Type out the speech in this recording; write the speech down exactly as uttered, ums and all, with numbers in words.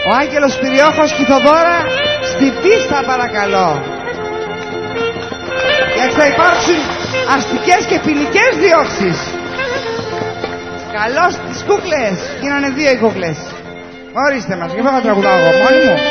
Ο Άγγελος Πυριόχος και η Θοδώρα στην πίστα παρακαλώ. Γιατί θα υπάρξουν αστικές και ποινικές διώξεις. Καλώς τις κούκλες. Γίνανε δύο οι κούκλες. Ορίστε μας, γι' αυτό θα τραγουδάω εγώ μόνη μου.